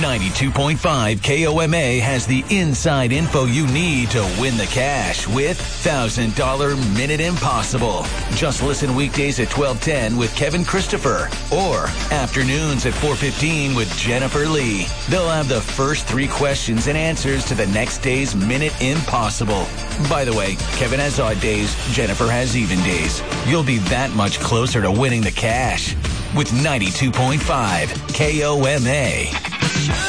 92.5 KOMA has the inside info you need to win the cash with $1,000 Minute Impossible. Just listen weekdays at 12:10 with Kevin Christopher or afternoons at 4:15 with Jennifer Lee. They'll have the first 3 questions and answers to the next day's Minute Impossible. By the way, Kevin has odd days, Jennifer has even days. You'll be that much closer to winning the cash with 92.5 KOMA.